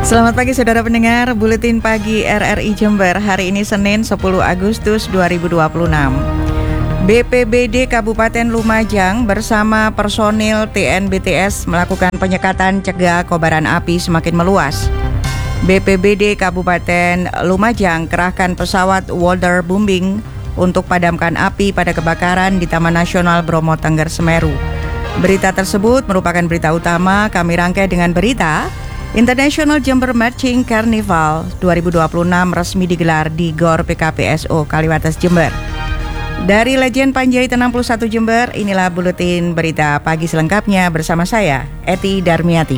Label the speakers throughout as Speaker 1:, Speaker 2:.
Speaker 1: Selamat pagi saudara pendengar, Buletin Pagi RRI Jember hari ini Senin 10 Agustus 2026. BPBD Kabupaten Lumajang bersama personil TNBTS melakukan penyekatan cegah kobaran api semakin meluas. BPBD Kabupaten Lumajang kerahkan pesawat waterbombing untuk padamkan api pada kebakaran di Taman Nasional Bromo Tengger Semeru. Berita tersebut merupakan berita utama, kami rangkai dengan berita International Jember Marching Carnival 2026 resmi digelar di GOR PKPSO Kaliwates Jember. Dari Legend Panjaitan 61 Jember, inilah buletin berita pagi selengkapnya bersama saya, Eti Darmiati.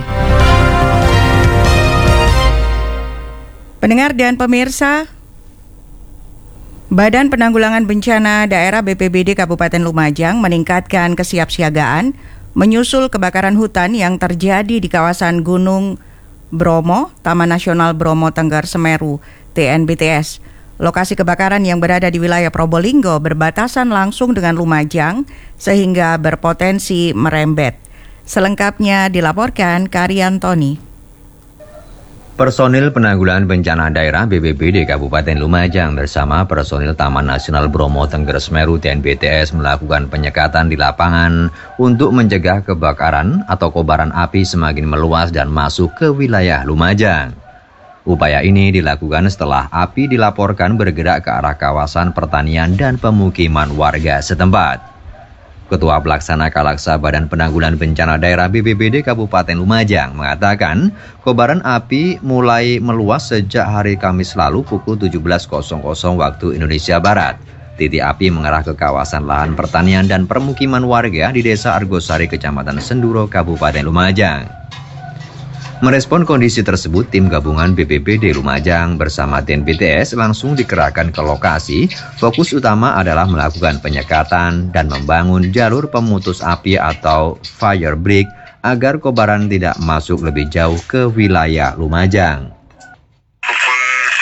Speaker 1: Pendengar dan pemirsa, Badan Penanggulangan Bencana Daerah BPBD Kabupaten Lumajang meningkatkan kesiapsiagaan menyusul kebakaran hutan yang terjadi di kawasan Gunung Bromo, Taman Nasional Bromo Tengger Semeru, TNBTS. Lokasi kebakaran yang berada di wilayah Probolinggo berbatasan langsung dengan Lumajang sehingga berpotensi merembet. Selengkapnya dilaporkan Karyantoni.
Speaker 2: Personil Penanggulangan Bencana Daerah BPBD Kabupaten Lumajang bersama personil Taman Nasional Bromo Tengger Semeru TNBTS melakukan penyekatan di lapangan untuk mencegah kebakaran atau kobaran api semakin meluas dan masuk ke wilayah Lumajang. Upaya ini dilakukan setelah api dilaporkan bergerak ke arah kawasan pertanian dan pemukiman warga setempat. Ketua Pelaksana Kalaksa Badan Penanggulangan Bencana Daerah BPBD Kabupaten Lumajang mengatakan kobaran api mulai meluas sejak hari Kamis lalu pukul 17.00 waktu Indonesia Barat. Titik api mengarah ke kawasan lahan pertanian dan permukiman warga di Desa Argosari, Kecamatan Senduro, Kabupaten Lumajang. Merespon kondisi tersebut, tim gabungan BPBD Lumajang bersama TNBTS langsung dikerahkan ke lokasi. Fokus utama adalah melakukan penyekatan dan membangun jalur pemutus api atau fire break agar kobaran tidak masuk lebih jauh ke wilayah Lumajang.
Speaker 3: Pukul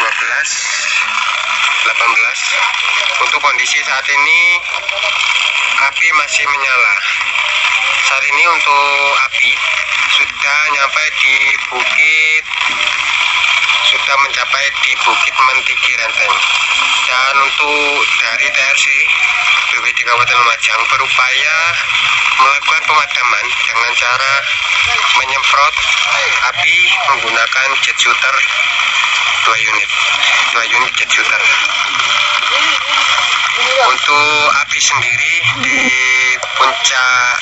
Speaker 3: 12.18 untuk kondisi saat ini api masih menyala. Saat ini untuk api sudah mencapai di Bukit Mentiki Renteng. Dan untuk dari TRC BPBD Kabupaten Lumajang berupaya melakukan pemadaman dengan cara menyemprot api menggunakan jet shooter 2 unit jet shooter. Untuk api sendiri di puncak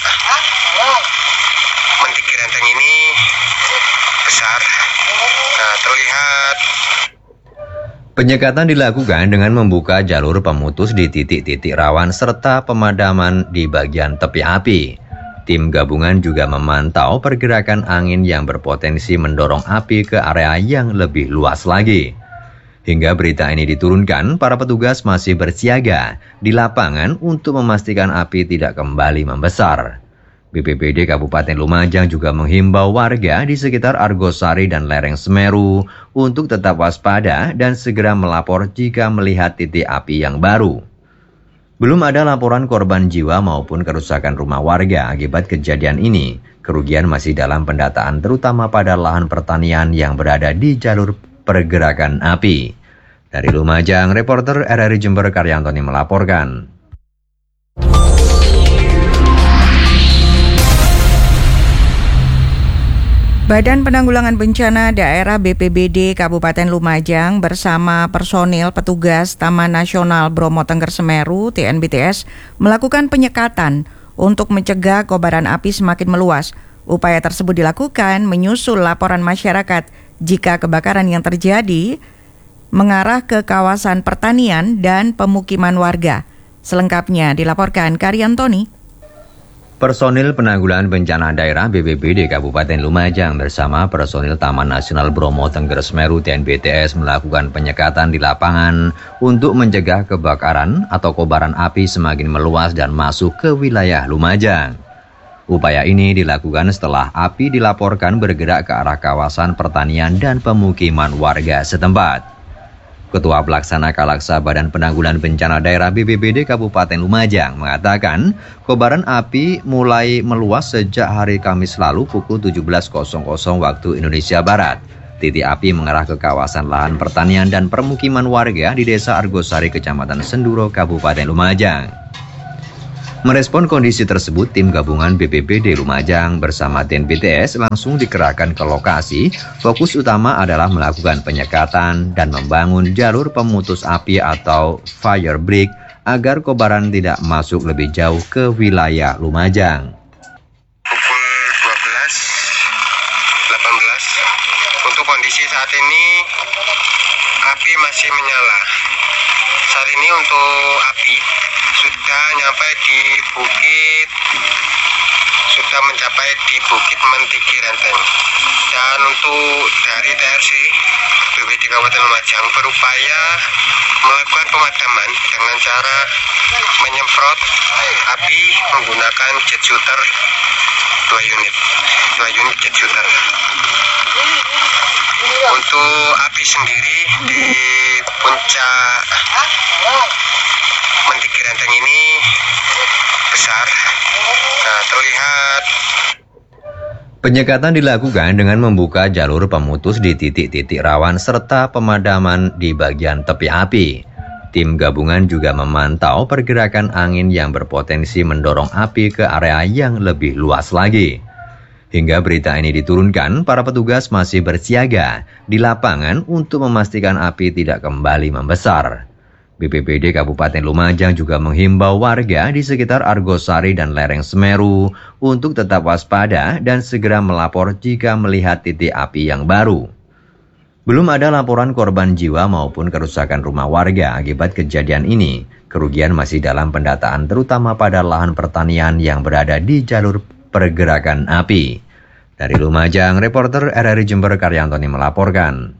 Speaker 3: Mentiki Renteng ini besar, terlihat.
Speaker 2: Penyekatan dilakukan dengan membuka jalur pemutus di titik-titik rawan serta pemadaman di bagian tepi api. Tim gabungan juga memantau pergerakan angin yang berpotensi mendorong api ke area yang lebih luas lagi. Hingga berita ini diturunkan, para petugas masih bersiaga di lapangan untuk memastikan api tidak kembali membesar. BPBD Kabupaten Lumajang juga menghimbau warga di sekitar Argosari dan lereng Semeru untuk tetap waspada dan segera melapor jika melihat titik api yang baru. Belum ada laporan korban jiwa maupun kerusakan rumah warga akibat kejadian ini. Kerugian masih dalam pendataan terutama pada lahan pertanian yang berada di jalur pergerakan api. Dari Lumajang, reporter RRI Jember Karyantoni melaporkan.
Speaker 1: Badan Penanggulangan Bencana Daerah BPBD Kabupaten Lumajang bersama personil petugas Taman Nasional Bromo Tengger Semeru TNBTS melakukan penyekatan untuk mencegah kobaran api semakin meluas. Upaya tersebut dilakukan menyusul laporan masyarakat jika kebakaran yang terjadi mengarah ke kawasan pertanian dan pemukiman warga. Selengkapnya dilaporkan Karyantoni.
Speaker 2: Personil Penanggulangan Bencana Daerah BPBD Kabupaten Lumajang bersama personil Taman Nasional Bromo Tengger Semeru TNBTS melakukan penyekatan di lapangan untuk mencegah kebakaran atau kobaran api semakin meluas dan masuk ke wilayah Lumajang. Upaya ini dilakukan setelah api dilaporkan bergerak ke arah kawasan pertanian dan pemukiman warga setempat. Ketua Pelaksana Kalaksa Badan Penanggulangan Bencana Daerah BPBD Kabupaten Lumajang mengatakan kobaran api mulai meluas sejak hari Kamis lalu pukul 17.00 waktu Indonesia Barat. Titik api mengarah ke kawasan lahan pertanian dan permukiman warga di Desa Argosari, Kecamatan Senduro, Kabupaten Lumajang. Merespon kondisi tersebut, tim gabungan BPBD Lumajang bersama TNBTS langsung dikerahkan ke lokasi. Fokus utama adalah melakukan penyekatan dan membangun jalur pemutus api atau fire break agar kobaran tidak masuk lebih jauh ke wilayah Lumajang.
Speaker 3: Pukul 12.18. Untuk kondisi saat ini api masih menyala. Saat ini untuk api sudah mencapai di Bukit Mentiki Renteng. Dan untuk dari TRC BPBD Kabupaten Lumajang berupaya melakukan pemadaman dengan cara menyemprot api menggunakan jet shooter 2 unit jet shooter. Untuk api sendiri di puncak Mentiki Renteng ini besar, terlihat.
Speaker 2: Penyekatan dilakukan dengan membuka jalur pemutus di titik-titik rawan serta pemadaman di bagian tepi api. Tim gabungan juga memantau pergerakan angin yang berpotensi mendorong api ke area yang lebih luas lagi. Hingga berita ini diturunkan, para petugas masih bersiaga di lapangan untuk memastikan api tidak kembali membesar. BPBD Kabupaten Lumajang juga menghimbau warga di sekitar Argosari dan lereng Semeru untuk tetap waspada dan segera melapor jika melihat titik api yang baru. Belum ada laporan korban jiwa maupun kerusakan rumah warga akibat kejadian ini. Kerugian masih dalam pendataan terutama pada lahan pertanian yang berada di jalur pergerakan api. Dari Lumajang, reporter RRI Jember Karyantoni melaporkan.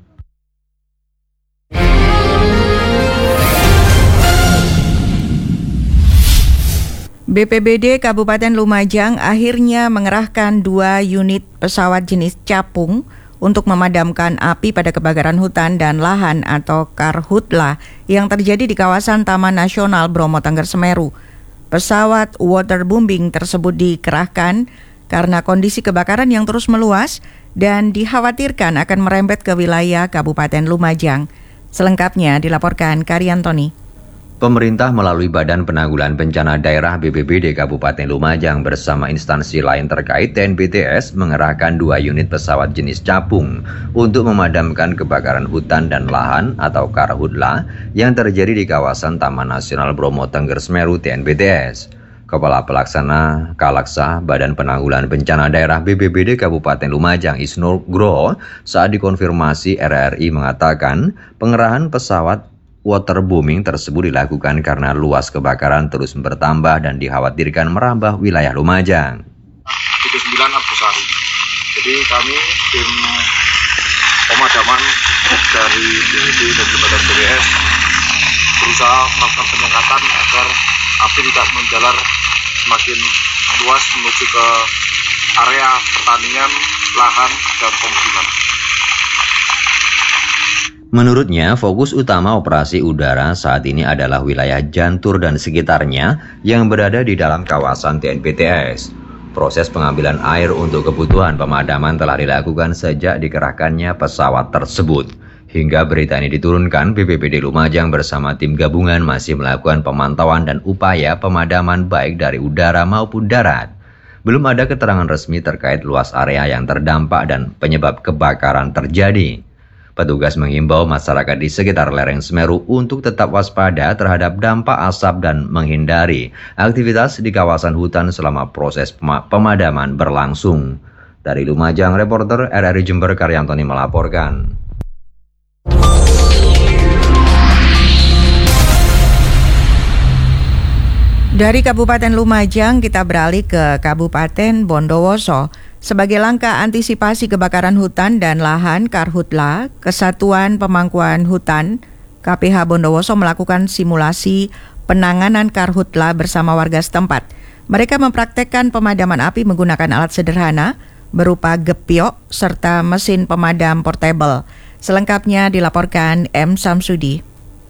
Speaker 1: BPBD Kabupaten Lumajang akhirnya mengerahkan 2 unit pesawat jenis capung untuk memadamkan api pada kebakaran hutan dan lahan atau Karhutla yang terjadi di kawasan Taman Nasional Bromo Tengger Semeru. Pesawat waterbombing tersebut dikerahkan karena kondisi kebakaran yang terus meluas dan dikhawatirkan akan merembet ke wilayah Kabupaten Lumajang. Selengkapnya dilaporkan Karyantoni.
Speaker 2: Pemerintah melalui Badan Penanggulangan Bencana Daerah BPBD Kabupaten Lumajang bersama instansi lain terkait TNBTS mengerahkan 2 unit pesawat jenis capung untuk memadamkan kebakaran hutan dan lahan atau Karhutla yang terjadi di kawasan Taman Nasional Bromo Tengger Semeru TNBTS. Kepala Pelaksana Kalaksa Badan Penanggulangan Bencana Daerah BPBD Kabupaten Lumajang Isnur Groho saat dikonfirmasi RRI mengatakan pengerahan pesawat waterbombing tersebut dilakukan karena luas kebakaran terus bertambah dan dikhawatirkan merambah wilayah Lumajang.
Speaker 4: 39 Argosari. Jadi kami tim pemadaman dari BPBD dan juga BPBS berusaha melakukan penyekatan agar api tidak menjalar semakin luas menuju ke area pertanian, lahan, dan pemukiman.
Speaker 2: Menurutnya, fokus utama operasi udara saat ini adalah wilayah Jantur dan sekitarnya yang berada di dalam kawasan TNBTS. Proses pengambilan air untuk kebutuhan pemadaman telah dilakukan sejak dikerahkannya pesawat tersebut. Hingga berita ini diturunkan, BPBD Lumajang bersama tim gabungan masih melakukan pemantauan dan upaya pemadaman baik dari udara maupun darat. Belum ada keterangan resmi terkait luas area yang terdampak dan penyebab kebakaran terjadi. Petugas mengimbau masyarakat di sekitar lereng Semeru untuk tetap waspada terhadap dampak asap dan menghindari aktivitas di kawasan hutan selama proses pemadaman berlangsung. Dari Lumajang, reporter RRI Jember Karyantoni melaporkan.
Speaker 1: Dari Kabupaten Lumajang kita beralih ke Kabupaten Bondowoso. Sebagai langkah antisipasi kebakaran hutan dan lahan Karhutla, Kesatuan Pemangkuan Hutan KPH Bondowoso melakukan simulasi penanganan Karhutla bersama warga setempat. Mereka mempraktekkan pemadaman api menggunakan alat sederhana berupa gepiok serta mesin pemadam portable. Selengkapnya dilaporkan M. Samsudi.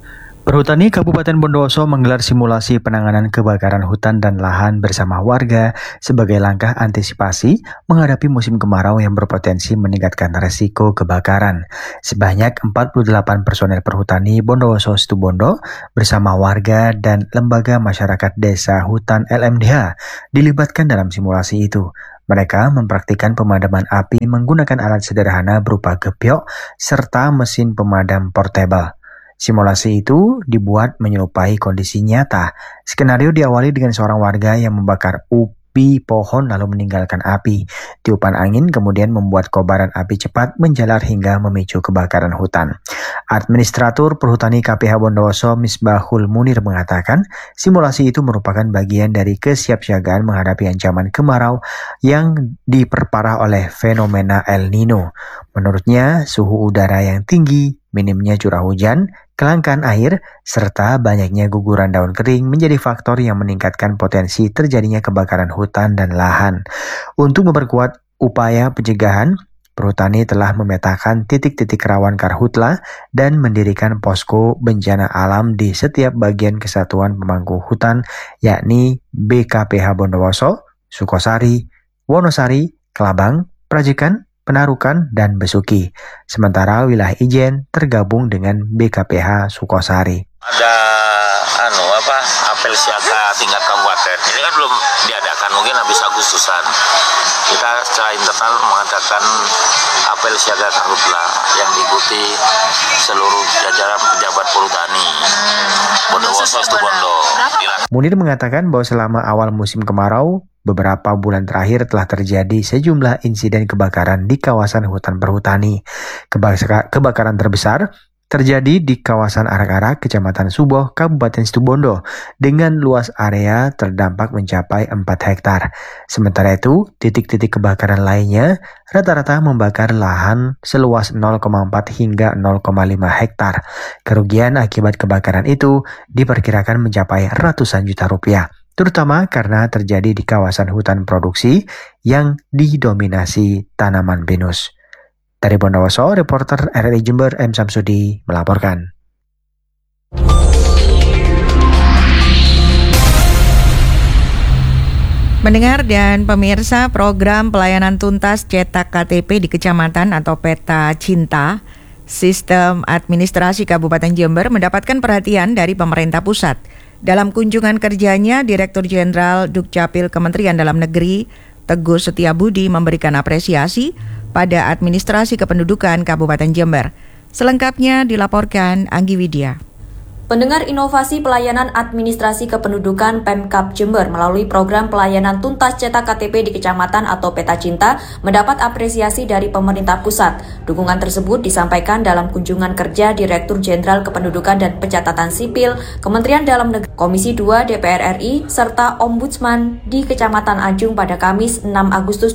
Speaker 5: Perhutani Kabupaten Bondowoso menggelar simulasi penanganan kebakaran hutan dan lahan bersama warga sebagai langkah antisipasi menghadapi musim kemarau yang berpotensi meningkatkan resiko kebakaran. Sebanyak 48 personel perhutani Bondowoso Situbondo bersama warga dan lembaga masyarakat desa hutan LMDH dilibatkan dalam simulasi itu. Mereka mempraktikkan pemadaman api menggunakan alat sederhana berupa gebyok serta mesin pemadam portable. Simulasi itu dibuat menyerupai kondisi nyata. Skenario diawali dengan seorang warga yang membakar ubi pohon lalu meninggalkan api. Tiupan angin kemudian membuat kobaran api cepat menjalar hingga memicu kebakaran hutan. Administratur Perhutani KPH Bondowoso Misbahul Munir mengatakan, simulasi itu merupakan bagian dari kesiapsiagaan menghadapi ancaman kemarau yang diperparah oleh fenomena El Nino. Menurutnya, suhu udara yang tinggi, minimnya curah hujan, kelangkaan air, serta banyaknya guguran daun kering menjadi faktor yang meningkatkan potensi terjadinya kebakaran hutan dan lahan. Untuk memperkuat upaya pencegahan, perhutani telah memetakan titik-titik rawan karhutla dan mendirikan posko bencana alam di setiap bagian kesatuan pemangku hutan, yakni BKPH Bondowoso, Sukosari, Wonosari, Kelabang, Prajikan, Penarukan, dan Besuki. Sementara wilayah Ijen tergabung dengan BKPH Sukosari.
Speaker 6: Ada apel siaga tingkat kabupaten. Ini kan belum diadakan, mungkin habis Agustusan. Kita secara internal mengadakan apel siaga karhutla yang diikuti seluruh jajaran pejabat perhutani Bondowoso Situbondo.
Speaker 5: Munir mengatakan bahwa selama awal musim kemarau, beberapa bulan terakhir telah terjadi sejumlah insiden kebakaran di kawasan hutan perhutani. Kebakaran terbesar terjadi di kawasan Arak-Arak, Kecamatan Suboh, Kabupaten Situbondo, dengan luas area terdampak mencapai 4 hektar. Sementara itu, titik-titik kebakaran lainnya rata-rata membakar lahan seluas 0,4 hingga 0,5 hektar. Kerugian akibat kebakaran itu diperkirakan mencapai ratusan juta rupiah, terutama karena terjadi di kawasan hutan produksi yang didominasi tanaman pinus. Dari Bondowoso, reporter RRI Jember M. Samsudi melaporkan.
Speaker 1: Mendengar dan pemirsa, program pelayanan tuntas cetak KTP di kecamatan atau Peta Cinta, Sistem Administrasi Kabupaten Jember mendapatkan perhatian dari pemerintah pusat. Dalam kunjungan kerjanya, Direktur Jenderal Dukcapil Kementerian Dalam Negeri, Teguh Setiabudi memberikan apresiasi pada Administrasi Kependudukan Kabupaten Jember. Selengkapnya dilaporkan Anggi Widya.
Speaker 7: Pendengar inovasi pelayanan administrasi kependudukan Pemkab Jember melalui program pelayanan tuntas cetak KTP di kecamatan atau Peta Cinta mendapat apresiasi dari pemerintah pusat. Dukungan tersebut disampaikan dalam kunjungan kerja Direktur Jenderal Kependudukan dan Pencatatan Sipil Kementerian Dalam Negeri, Komisi 2 DPR RI, serta Ombudsman di Kecamatan Ajung pada Kamis 6 Agustus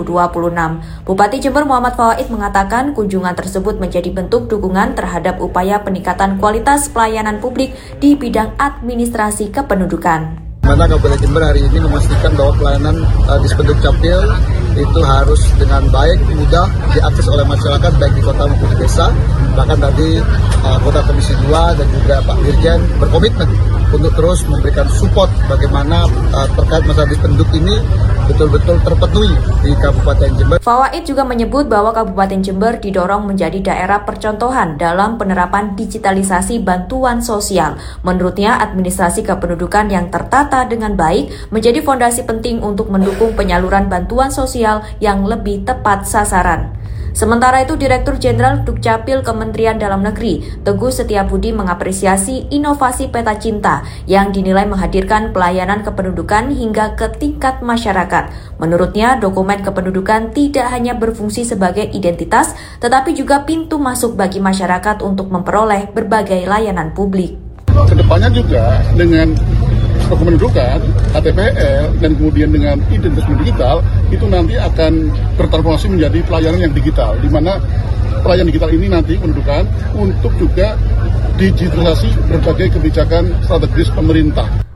Speaker 7: 2026. Bupati Jember Muhammad Fawaid mengatakan kunjungan tersebut menjadi bentuk dukungan terhadap upaya peningkatan kualitas pelayanan publik di bidang administrasi kependudukan.
Speaker 8: Mana Kabupaten Jember hari ini memastikan bahwa pelayanan di Dukcapil itu harus dengan baik, mudah diakses oleh masyarakat baik di kota maupun di desa. Bahkan tadi Kota Komisi 2 dan juga Pak Dirjen berkomitmen untuk terus memberikan support bagaimana terkait masalah Dispenduk ini betul-betul terpenuhi di Kabupaten Jember.
Speaker 7: Fawaid juga menyebut bahwa Kabupaten Jember didorong menjadi daerah percontohan dalam penerapan digitalisasi bantuan sosial. Menurutnya, administrasi kependudukan yang tertata dengan baik menjadi fondasi penting untuk mendukung penyaluran bantuan sosial yang lebih tepat sasaran. Sementara itu, Direktur Jenderal Dukcapil Kementerian Dalam Negeri, Teguh Setiabudi mengapresiasi inovasi Peta Cinta yang dinilai menghadirkan pelayanan kependudukan hingga ke tingkat masyarakat. Menurutnya, dokumen kependudukan tidak hanya berfungsi sebagai identitas, tetapi juga pintu masuk bagi masyarakat untuk memperoleh berbagai layanan publik.
Speaker 9: Kedepannya juga dengan kependudukan, KTPL, dan kemudian dengan identitas digital, itu nanti akan bertransformasi menjadi pelayanan yang digital, di mana pelayanan digital ini nanti pendudukan untuk juga digitalisasi berbagai kebijakan strategis pemerintah.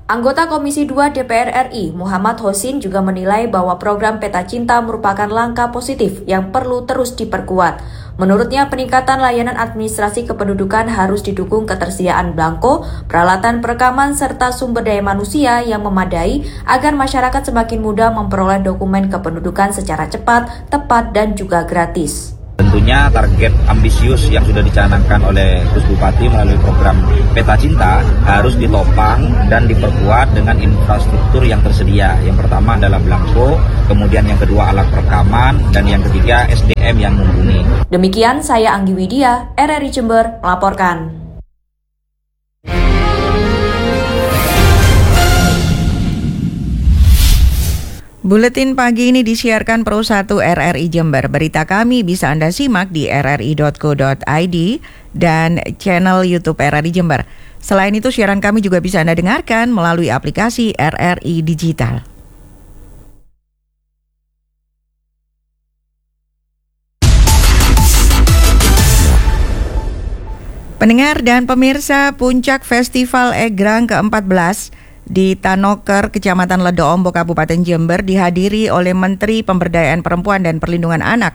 Speaker 7: Anggota Komisi 2 DPR RI, Muhammad Hosin juga menilai bahwa program Peta Cinta merupakan langkah positif yang perlu terus diperkuat. Menurutnya, peningkatan layanan administrasi kependudukan harus didukung ketersediaan belangko, peralatan perekaman, serta sumber daya manusia yang memadai agar masyarakat semakin mudah memperoleh dokumen kependudukan secara cepat, tepat, dan juga gratis.
Speaker 10: Tentunya target ambisius yang sudah dicanangkan oleh Gus Bupati melalui program Peta Cinta harus ditopang dan diperkuat dengan infrastruktur yang tersedia. Yang pertama adalah belangko, kemudian yang kedua alat perekaman, dan yang ketiga SDM yang mumpuni.
Speaker 7: Demikian saya Anggi Widya, RRI Jember melaporkan.
Speaker 1: Buletin pagi ini disiarkan Pro 1 RRI Jember. Berita kami bisa Anda simak di rri.co.id dan channel YouTube RRI Jember. Selain itu, siaran kami juga bisa Anda dengarkan melalui aplikasi RRI Digital. Pendengar dan pemirsa, puncak Festival Egrang ke-14 di Tanoker, Kecamatan Ledo Ombo, Kabupaten Jember dihadiri oleh Menteri Pemberdayaan Perempuan dan Perlindungan Anak,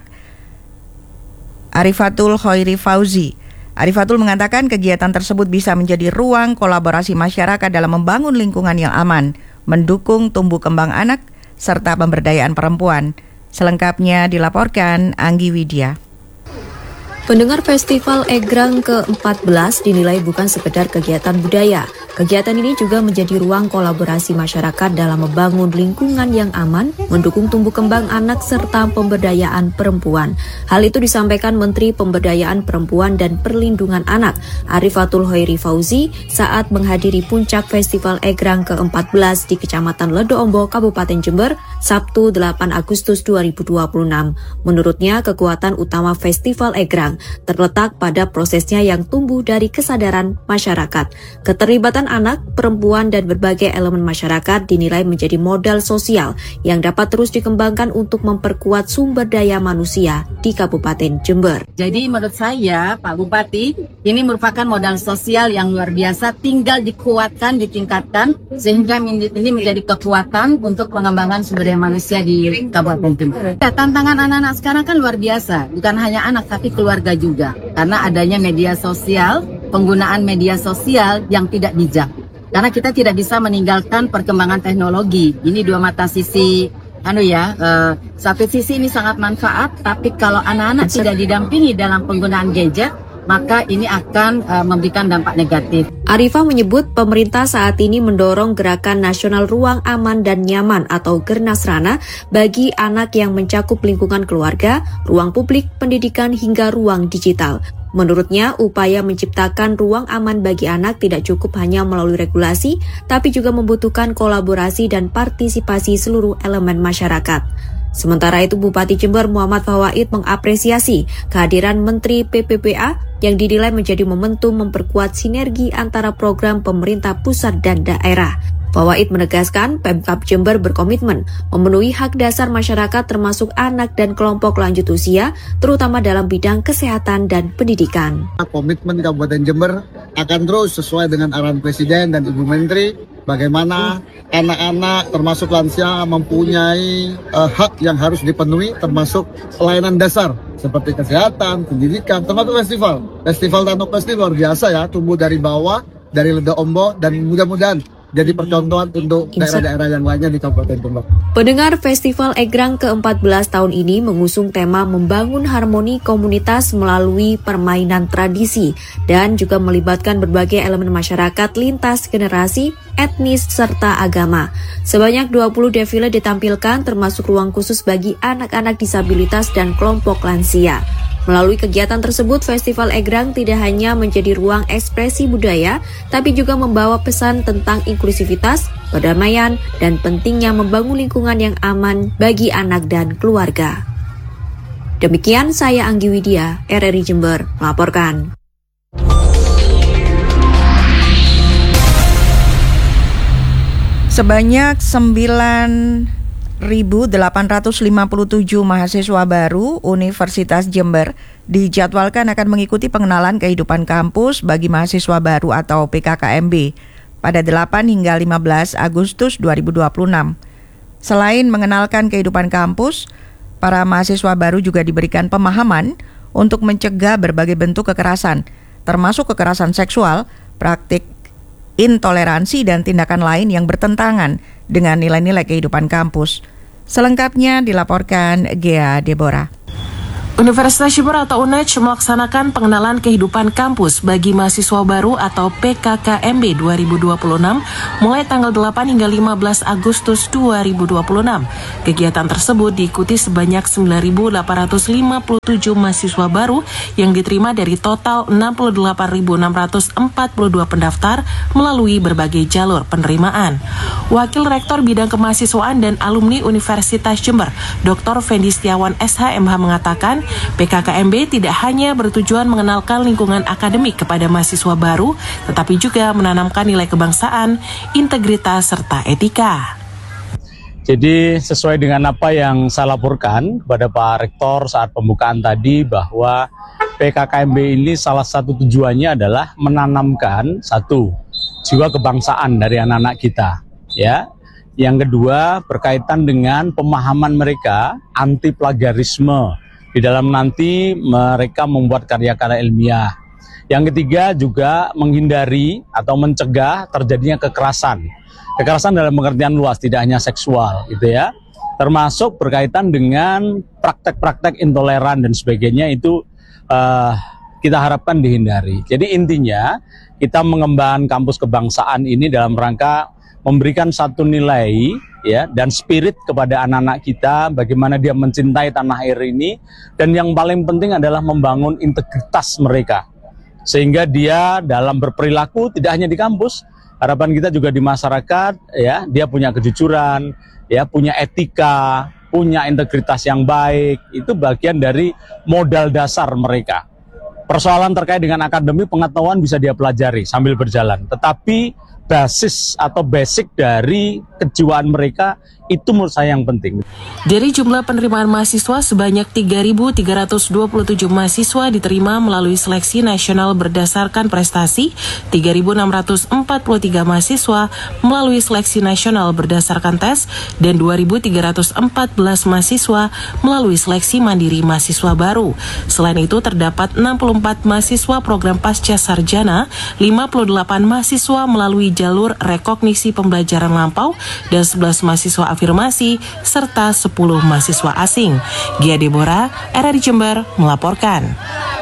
Speaker 1: Arifatul Khairi Fauzi. Arifatul mengatakan kegiatan tersebut bisa menjadi ruang kolaborasi masyarakat dalam membangun lingkungan yang aman, mendukung tumbuh kembang anak, serta pemberdayaan perempuan. Selengkapnya dilaporkan Anggi Widya.
Speaker 7: Pendengar, Festival Egrang ke-14 dinilai bukan sekedar kegiatan budaya. Kegiatan ini juga menjadi ruang kolaborasi masyarakat dalam membangun lingkungan yang aman, mendukung tumbuh kembang anak, serta pemberdayaan perempuan. Hal itu disampaikan Menteri Pemberdayaan Perempuan dan Perlindungan Anak, Arifatul Khairi Fauzi, saat menghadiri puncak Festival Egrang ke-14 di Kecamatan Ledo Ombo, Kabupaten Jember, Sabtu 8 Agustus 2026. Menurutnya, kekuatan utama Festival Egrang terletak pada prosesnya yang tumbuh dari kesadaran masyarakat. Keterlibatan anak, perempuan, dan berbagai elemen masyarakat dinilai menjadi modal sosial yang dapat terus dikembangkan untuk memperkuat sumber daya manusia di Kabupaten Jember.
Speaker 11: Jadi menurut saya, Pak Bupati, ini merupakan modal sosial yang luar biasa, tinggal dikuatkan, ditingkatkan, sehingga ini menjadi kekuatan untuk pengembangan sumber daya manusia di Kabupaten Jember. Tantangan anak-anak sekarang kan luar biasa, bukan hanya anak tapi keluarga juga, karena adanya media sosial, penggunaan media sosial yang tidak bijak. Karena kita tidak bisa meninggalkan perkembangan teknologi. Ini dua mata sisi, satu sisi ini sangat manfaat, tapi kalau anak-anak tidak didampingi dalam penggunaan gadget, maka ini akan memberikan dampak negatif.
Speaker 7: Arifah menyebut pemerintah saat ini mendorong gerakan nasional ruang aman dan nyaman atau Gernasrana bagi anak yang mencakup lingkungan keluarga, ruang publik, pendidikan, hingga ruang digital. Menurutnya, upaya menciptakan ruang aman bagi anak tidak cukup hanya melalui regulasi, tapi juga membutuhkan kolaborasi dan partisipasi seluruh elemen masyarakat. Sementara itu, Bupati Jember Muhammad Fawaid mengapresiasi kehadiran Menteri PPPA yang dinilai menjadi momentum memperkuat sinergi antara program pemerintah pusat dan daerah. Fawaid menegaskan Pemkab Jember berkomitmen memenuhi hak dasar masyarakat termasuk anak dan kelompok lanjut usia, terutama dalam bidang kesehatan dan pendidikan.
Speaker 8: Komitmen Kabupaten Jember akan terus sesuai dengan arahan Presiden dan Ibu Menteri, bagaimana anak-anak termasuk lansia mempunyai hak yang harus dipenuhi, termasuk pelayanan dasar seperti kesehatan, pendidikan, termasuk festival. Festival Tanoker luar biasa ya, tumbuh dari bawah, dari Ledo Ombo, dan mudah-mudahan jadi percontohan untuk daerah-daerah yang lainnya di Kabupaten Jember.
Speaker 7: Pendengar, Festival Egrang ke-14 tahun ini mengusung tema membangun harmoni komunitas melalui permainan tradisi dan juga melibatkan berbagai elemen masyarakat lintas generasi, etnis, serta agama. Sebanyak 20 defile ditampilkan termasuk ruang khusus bagi anak-anak disabilitas dan kelompok lansia. Melalui kegiatan tersebut, Festival Egrang tidak hanya menjadi ruang ekspresi budaya, tapi juga membawa pesan tentang inklusivitas, perdamaian, dan pentingnya membangun lingkungan yang aman bagi anak dan keluarga. Demikian saya Anggi Widya, RRI Jember, melaporkan.
Speaker 1: Sebanyak 9.857 mahasiswa baru Universitas Jember dijadwalkan akan mengikuti pengenalan kehidupan kampus bagi mahasiswa baru atau PKKMB pada 8 hingga 15 Agustus 2026. Selain mengenalkan kehidupan kampus, para mahasiswa baru juga diberikan pemahaman untuk mencegah berbagai bentuk kekerasan, termasuk kekerasan seksual, praktik intoleransi, dan tindakan lain yang bertentangan dengan nilai-nilai kehidupan kampus. Selengkapnya dilaporkan Gea Deborah.
Speaker 12: Universitas Jember atau UNEJ melaksanakan pengenalan kehidupan kampus bagi mahasiswa baru atau PKKMB 2026 mulai tanggal 8 hingga 15 Agustus 2026. Kegiatan tersebut diikuti sebanyak 9.857 mahasiswa baru yang diterima dari total 68.642 pendaftar melalui berbagai jalur penerimaan. Wakil Rektor Bidang Kemahasiswaan dan Alumni Universitas Jember, Dr. Fendi Setiawan SHMH mengatakan, PKKMB tidak hanya bertujuan mengenalkan lingkungan akademik kepada mahasiswa baru, tetapi juga menanamkan nilai kebangsaan, integritas, serta etika.
Speaker 13: Jadi sesuai dengan apa yang saya laporkan kepada Pak Rektor saat pembukaan tadi, bahwa PKKMB ini salah satu tujuannya adalah menanamkan satu, jiwa kebangsaan dari anak-anak kita, ya. Yang kedua, berkaitan dengan pemahaman mereka anti plagiarisme di dalam nanti mereka membuat karya-karya ilmiah. Yang ketiga juga menghindari atau mencegah terjadinya kekerasan. Kekerasan dalam pengertian luas, tidak hanya seksual, gitu ya. Termasuk berkaitan dengan praktek-praktek intoleran dan sebagainya, itu kita harapkan dihindari. Jadi intinya kita mengembangkan kampus kebangsaan ini dalam rangka memberikan satu nilai, ya, dan spirit kepada anak-anak kita, bagaimana dia mencintai tanah air ini, dan yang paling penting adalah membangun integritas mereka, sehingga dia dalam berperilaku tidak hanya di kampus, harapan kita juga di masyarakat, ya, dia punya kejujuran, ya, punya etika, punya integritas yang baik. Itu bagian dari modal dasar mereka. Persoalan terkait dengan akademik, pengetahuan bisa dia pelajari sambil berjalan, tetapi basis atau basic dari kejiwaan mereka itu menurut saya yang penting.
Speaker 12: Dari jumlah penerimaan mahasiswa, sebanyak 3.327 mahasiswa diterima melalui seleksi nasional berdasarkan prestasi, 3.643 mahasiswa melalui seleksi nasional berdasarkan tes, dan 2.314 mahasiswa melalui seleksi mandiri mahasiswa baru. Selain itu, terdapat 64 mahasiswa program pasca sarjana, 58 mahasiswa melalui jalur rekognisi pembelajaran lampau, dan 11 mahasiswa afirmasi, serta 10 mahasiswa asing. Gea Deborah, RRI Jember, melaporkan.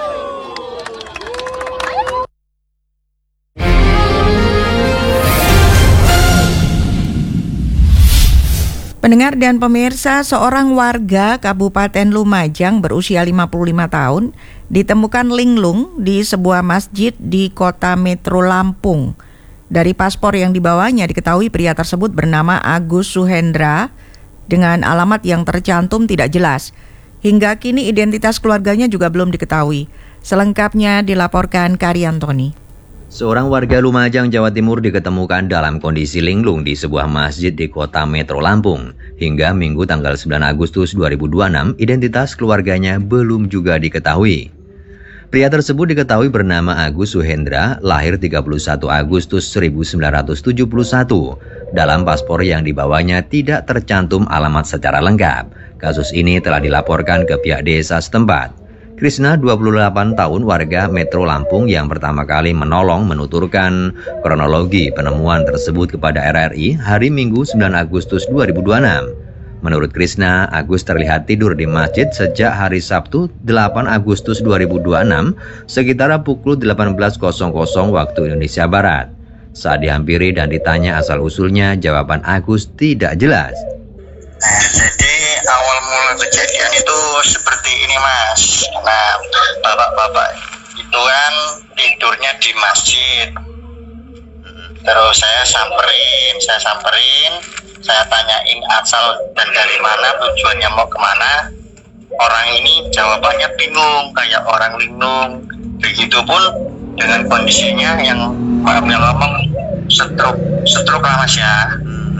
Speaker 1: Pendengar dan pemirsa, seorang warga Kabupaten Lumajang berusia 55 tahun ditemukan linglung di sebuah masjid di kota Metro Lampung. Dari paspor yang dibawanya diketahui pria tersebut bernama Agus Suhendra dengan alamat yang tercantum tidak jelas. Hingga kini identitas keluarganya juga belum diketahui. Selengkapnya dilaporkan Karyantoni.
Speaker 2: Seorang warga Lumajang, Jawa Timur diketemukan dalam kondisi linglung di sebuah masjid di kota Metro Lampung. Hingga Minggu tanggal 9 Agustus 2026, identitas keluarganya belum juga diketahui. Pria tersebut diketahui bernama Agus Suhendra, lahir 31 Agustus 1971. Dalam paspor yang dibawanya tidak tercantum alamat secara lengkap. Kasus ini telah dilaporkan ke pihak desa setempat. Krisna, 28 tahun, warga Metro Lampung yang pertama kali menolong, menuturkan kronologi penemuan tersebut kepada RRI hari Minggu 9 Agustus 2026. Menurut Krisna, Agus terlihat tidur di masjid sejak hari Sabtu 8 Agustus 2026 sekitar pukul 18.00 waktu Indonesia Barat. Saat dihampiri dan ditanya asal-usulnya, jawaban Agus tidak jelas.
Speaker 3: Jadi awal mula kejadian itu seperti ini, Mas. Nah, bapak-bapak itu kan tidurnya di masjid. Terus saya samperin, saya tanyain asal dan dari mana, tujuannya mau kemana. Orang ini jawabannya bingung, kayak orang linglung. Begitupun dengan kondisinya yang ngomong stroke lah, Mas, ya.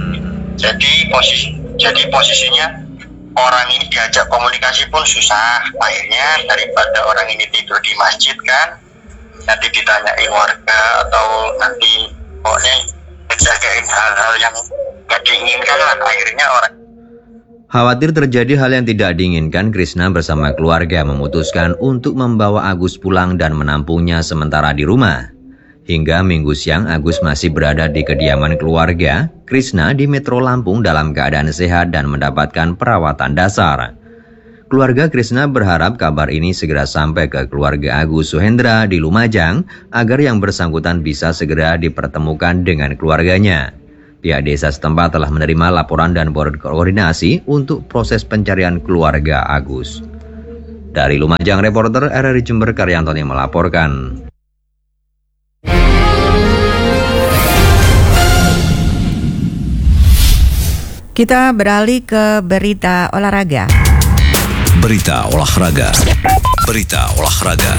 Speaker 3: Jadi posisinya orang ini diajak komunikasi pun susah. Akhirnya daripada orang ini tidur di masjid kan, nanti ditanyain warga atau nanti pokoknya
Speaker 14: terjadi hal-hal yang nggak diinginkan lah, akhirnya orang.
Speaker 2: Khawatir terjadi hal yang tidak diinginkan, Krishna bersama keluarga memutuskan untuk membawa Agus pulang dan menampungnya sementara di rumah. Hingga Minggu siang, Agus masih berada di kediaman keluarga Krishna di Metro Lampung dalam keadaan sehat dan mendapatkan perawatan dasar. Keluarga Krishna berharap kabar ini segera sampai ke keluarga Agus Suhendra di Lumajang agar yang bersangkutan bisa segera dipertemukan dengan keluarganya. Pihak desa setempat telah menerima laporan dan berkoordinasi untuk proses pencarian keluarga Agus. Dari Lumajang, reporter RRI Jember Karyantoni melaporkan.
Speaker 1: Kita beralih ke berita olahraga.
Speaker 15: Berita olahraga. Berita olahraga.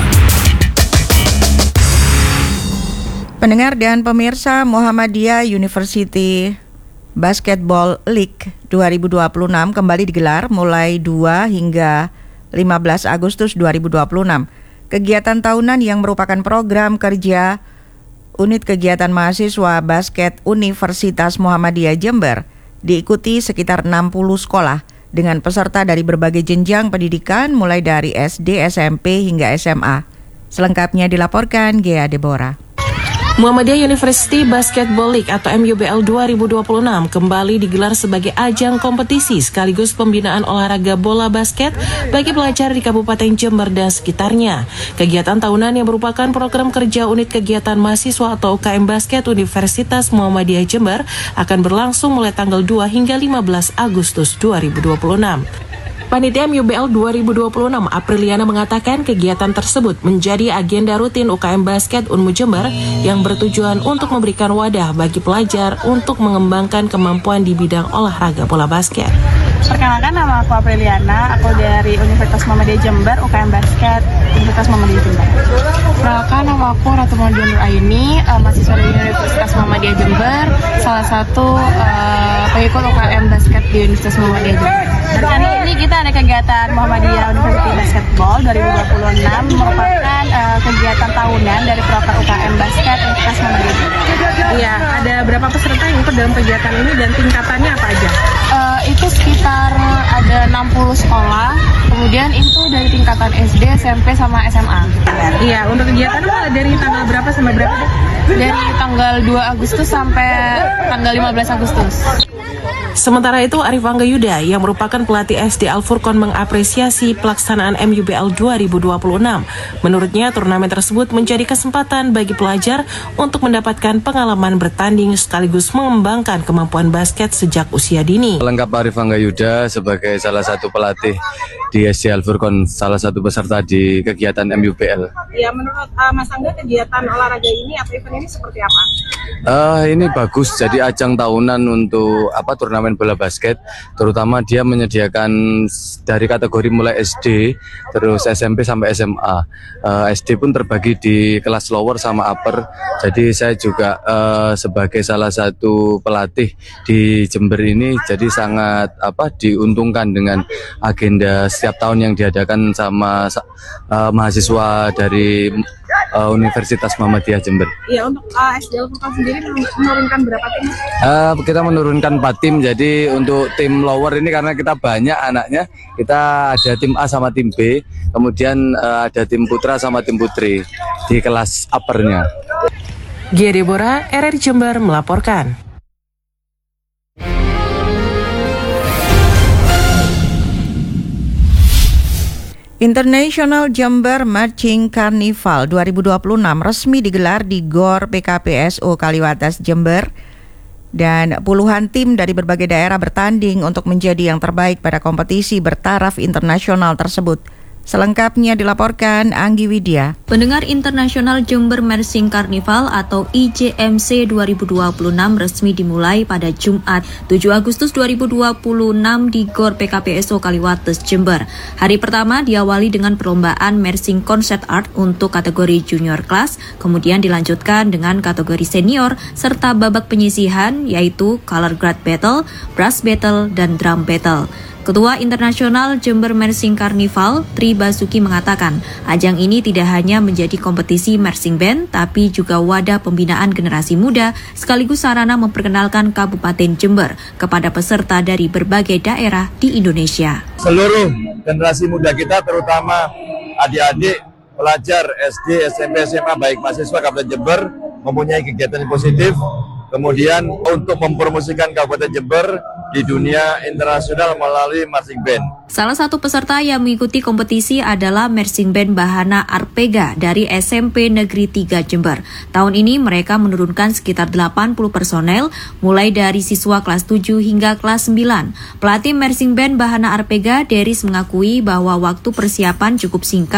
Speaker 1: Pendengar dan pemirsa, Muhammadiyah University Basketball League 2026 kembali digelar mulai 2 hingga 15 Agustus 2026. Kegiatan tahunan yang merupakan program kerja Unit Kegiatan Mahasiswa Basket Universitas Muhammadiyah Jember diikuti sekitar 60 sekolah dengan peserta dari berbagai jenjang pendidikan mulai dari SD, SMP hingga SMA. Selengkapnya dilaporkan Gea Deborah.
Speaker 12: Muhammadiyah University Basketball League atau MUBL 2026 kembali digelar sebagai ajang kompetisi sekaligus pembinaan olahraga bola basket bagi pelajar di Kabupaten Jember dan sekitarnya. Kegiatan tahunan yang merupakan program kerja Unit Kegiatan Mahasiswa atau UKM Basket Universitas Muhammadiyah Jember akan berlangsung mulai tanggal 2 hingga 15 Agustus 2026. Panitia MUBL 2026 Apriliana mengatakan kegiatan tersebut menjadi agenda rutin UKM Basket Unmu Jember yang bertujuan untuk memberikan wadah bagi pelajar untuk mengembangkan kemampuan di bidang olahraga bola basket.
Speaker 16: Perkenalkan, nama aku Apriliana, aku dari Universitas Muhammadiyah Jember, UKM Basket Universitas Muhammadiyah Jember. Perkenalkan, nama aku Ratu Maudia Nuraini, mahasiswa dari Universitas Muhammadiyah Jember, salah satu pengikut UKM Basket di Universitas Muhammadiyah Jember. Hari ini kita ada kegiatan Muhammadiyah University Basketball 2026 merupakan kegiatan tahunan dari program UKM Basket Universitas Muhammadiyah Jember.
Speaker 12: Iya, ada berapa peserta yang ikut dalam kegiatan ini dan tingkatannya apa aja?
Speaker 16: Itu sekitar ada 60 sekolah, kemudian itu dari tingkatan SD, SMP, sama SMA.
Speaker 12: Iya, untuk kegiatan dari tanggal berapa sampai berapa?
Speaker 16: Dari tanggal 2 Agustus sampai tanggal 15 Agustus.
Speaker 12: Sementara itu, Arif Angga Yuda yang merupakan pelatih SD Al-Furqon mengapresiasi pelaksanaan MUBL 2026. Menurutnya, turnamen tersebut menjadi kesempatan bagi pelajar untuk mendapatkan pengalaman bertanding sekaligus mengembangkan kemampuan basket sejak usia dini.
Speaker 17: Lengkap Arif Angga Yuda sebagai salah satu pelatih di SD Al-Furqon, salah satu peserta di kegiatan MUBL.
Speaker 12: Ya, menurut Mas Angga, kegiatan olahraga ini atau event ini seperti apa?
Speaker 17: Ini bagus, jadi ajang tahunan untuk turnamen bola basket, terutama dia menyediakan dari kategori mulai SD, terus SMP sampai SMA. SD pun terbagi di kelas lower sama upper, jadi saya juga sebagai salah satu pelatih di Jember ini jadi sangat diuntungkan dengan agenda setiap tahun yang diadakan sama mahasiswa dari Universitas Muhammadiyah Jember.
Speaker 12: Iya, untuk SD Al-Furqon sendiri menurunkan berapa tim?
Speaker 17: Kita menurunkan 4 tim, jadi untuk tim lower ini karena kita banyak anaknya, kita ada tim A sama tim B, kemudian ada tim putra sama tim putri di kelas uppernya.
Speaker 12: Gia Deborah, RRI Jember melaporkan.
Speaker 1: International Jember Marching Carnival 2026 resmi digelar di GOR PKPSO Kaliwates Jember dan puluhan tim dari berbagai daerah bertanding untuk menjadi yang terbaik pada kompetisi bertaraf internasional tersebut. Selengkapnya dilaporkan Anggi Widya.
Speaker 7: Pendengar, International Jember Marching Carnival atau IJMC 2026 resmi dimulai pada Jumat 7 Agustus 2026 di GOR PKPSO Kaliwates Jember. Hari pertama diawali dengan perlombaan marching concept art untuk kategori junior class, kemudian dilanjutkan dengan kategori senior serta babak penyisihan yaitu color guard battle, brass battle, dan drum battle. Ketua Internasional Jember Marching Carnival, Tri Basuki mengatakan, ajang ini tidak hanya menjadi kompetisi marching band, tapi juga wadah pembinaan generasi muda, sekaligus sarana memperkenalkan Kabupaten Jember kepada peserta dari berbagai daerah di Indonesia.
Speaker 18: Seluruh generasi muda kita, terutama adik-adik, pelajar SD, SMP, SMA, baik mahasiswa Kabupaten Jember, mempunyai kegiatan yang positif, kemudian untuk mempromosikan Kabupaten Jember di dunia internasional melalui marching band.
Speaker 7: Salah satu peserta yang mengikuti kompetisi adalah marching band Bahana Arpega dari SMP Negeri 3 Jember. Tahun ini mereka menurunkan sekitar 80 personel, mulai dari siswa kelas 7 hingga kelas 9. Pelatih marching band Bahana Arpega, Deris, mengakui bahwa waktu persiapan cukup singkat